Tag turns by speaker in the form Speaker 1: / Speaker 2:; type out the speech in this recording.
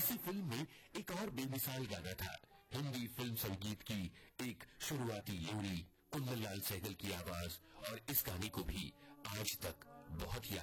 Speaker 1: इसी फिल्म में एक और बेमिसाल गाना था, हिंदी फिल्म संगीत की एक शुरुआती लोरी, कुंदन लाल सहगल की आवाज, और इस गाने को भी आज तक बहुत याद